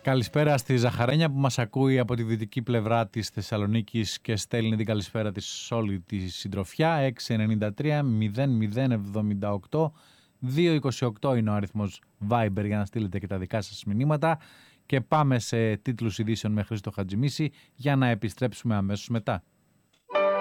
Καλησπέρα στη Ζαχαρένια που μας ακούει από τη δυτική πλευρά της Θεσσαλονίκης και στέλνει την καλησπέρα της σε όλη τη συντροφιά. 693 0078 228 είναι ο αριθμός Viber για να στείλετε και τα δικά σας μηνύματα. Και πάμε σε τίτλους ειδήσεων με Χρήστο Χατζημίση για να επιστρέψουμε αμέσως μετά.